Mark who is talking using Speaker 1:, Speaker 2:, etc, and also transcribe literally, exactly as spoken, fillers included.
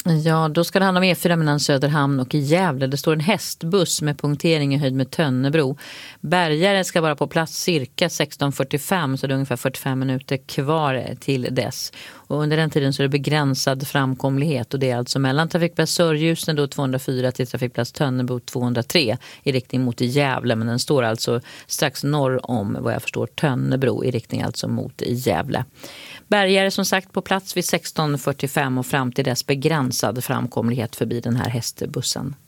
Speaker 1: Ja, då ska det handla om E fyra mellan Söderhamn och Gävle. Det står en hästbuss med punktering i höjd med Tönnebro. Bärgare ska vara på plats cirka sexton fyrtiofem, så det är ungefär fyrtiofem minuter kvar till dess. Och under den tiden så är det begränsad framkomlighet, och det är alltså mellan trafikplats Sörljusen då tvåhundrafyra till trafikplats Tönnebro tvåhundratre i riktning mot Gävle. Men den står alltså strax norr om, vad jag förstår, Tönnebro i riktning alltså mot Gävle. Bärgare som sagt på plats vid sexton fyrtiofem och fram till dess begränsad framkomlighet förbi den här hästbussen.